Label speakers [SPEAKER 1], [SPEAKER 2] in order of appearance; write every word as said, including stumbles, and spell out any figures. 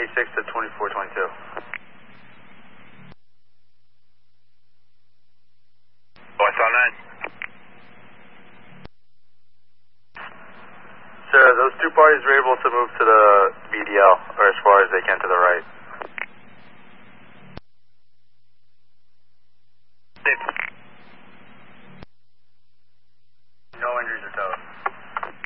[SPEAKER 1] twenty-six to twenty-four twenty-two.
[SPEAKER 2] one seven nine.
[SPEAKER 1] Sir, those two parties were able to move to the B D L, or as far as they can to the right.